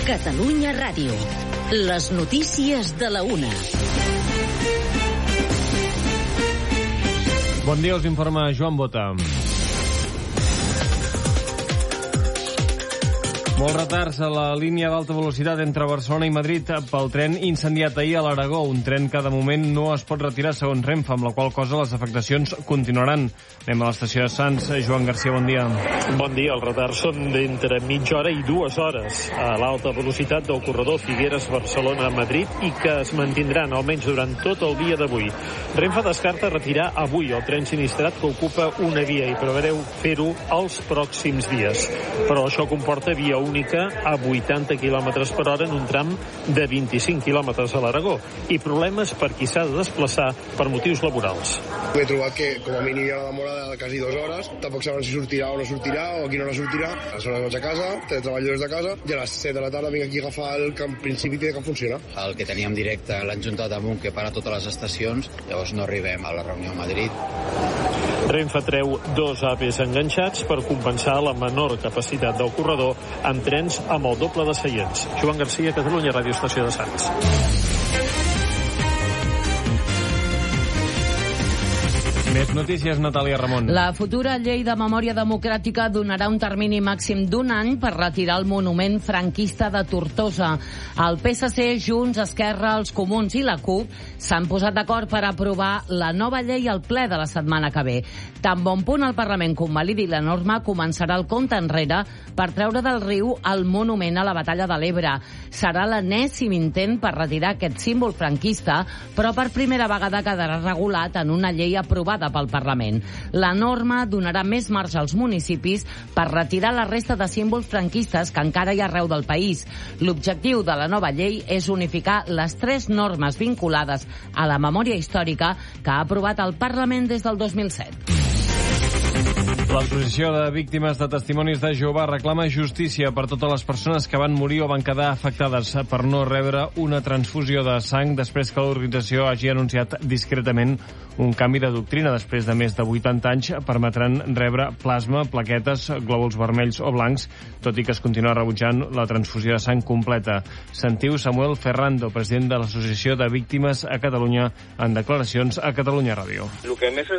Catalunya Ràdio. Les notícies de la 1. Bon dia, us informa Joan Bota. Molts retards a la línia d'alta velocitat entre Barcelona i Madrid pel tren incendiat ahir a l'Aragó. Un tren que de moment no es pot retirar segons Renfe, amb la qual cosa les afectacions continuaran. Anem a l'estació de Sants. Joan Garcia, bon dia. Bon dia. Els retards són d'entre mitja hora i 2 hores a l'alta velocitat del corredor Figueres-Barcelona-Madrid i que es mantindran almenys durant tot el dia d'avui. Renfe descarta retirar avui el tren sinistrat que ocupa una via i preveureu fer-ho els pròxims dies. Però això comporta via única a 80 km per hora en un tram de 25 km a l'Aragó i problemes per qui s'ha de desplaçar per motius laborals. He trobat que com a mínim hi ha una demora de quasi 2 hores, tampoc saben si sortirà o no sortirà o a quina hora sortirà. Aleshores vaig a casa, treballo des de casa i a les 7 de la tarda vinc aquí a agafar el que en principi té que funcionar. El que teníem directe l'han juntat amb un que para totes les estacions, llavors no arribem a la reunió a Madrid. Renfe treu 2 AVs enganxats per compensar la menor capacitat del corredor amb trens amb el doble de seients. Joan Garcia, Catalunya Ràdio, estació de Sants. Més notícies, Natàlia Ramon. La futura llei de memòria democràtica donarà un termini màxim d'1 any per retirar el monument franquista de Tortosa. El PSC, Junts, Esquerra, els Comuns i la CUP s'han posat d'acord per aprovar la nova llei al ple de la setmana que ve. Tan bon punt el Parlament convalidi la norma, començarà el compte enrere per treure del riu el monument a la Batalla de l'Ebre. Serà l'enèsim intent per retirar aquest símbol franquista, però per primera vegada quedarà regulat en una llei aprovada pel Parlament. La norma donarà més marge als municipis per retirar la resta de símbols franquistes que encara hi ha arreu del país. L'objectiu de la nova llei és unificar les 3 normes vinculades a la memòria històrica que ha aprovat el Parlament des del 2007. L'Associació de Víctimes de Testimonis de Jehovà reclama justícia per totes les persones que van morir o van quedar afectades per no rebre una transfusió de sang després que l'organització hagi anunciat discretament un canvi de doctrina. Després de més de 80 anys permetran rebre plasma, plaquetes, glòbuls vermells o blancs, tot i que es continua rebutjant la transfusió de sang completa. Sentiu Samuel Ferrando, president de l'Associació de Víctimes a Catalunya, en declaracions a Catalunya Ràdio. El que més